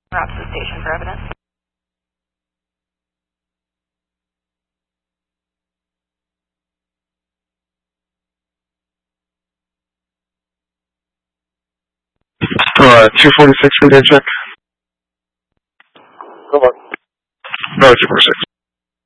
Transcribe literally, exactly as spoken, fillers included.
Route to the station for evidence. Uh, two forty-six, we did check. Come on. No, two forty-six.